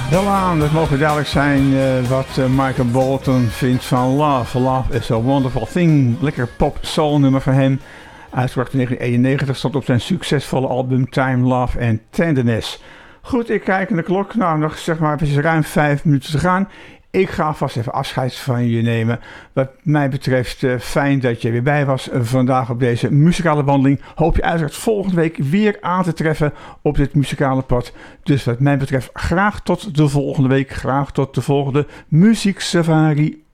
Wel aan, dat mogen duidelijk zijn wat Michael Bolton vindt van Love. Love is a Wonderful Thing. Lekker pop-soul nummer van hem. Uitgebracht in 1991, stond op zijn succesvolle album Time, Love and Tenderness. Goed, ik kijk naar de klok. Nou, nog zeg maar, het is ruim 5 minuten te gaan. Ik ga vast even afscheid van je nemen. Wat mij betreft fijn dat je weer bij was vandaag op deze muzikale wandeling. Hoop je uiteraard volgende week weer aan te treffen op dit muzikale pad. Dus wat mij betreft graag tot de volgende week. Graag tot de volgende Muziek Safari.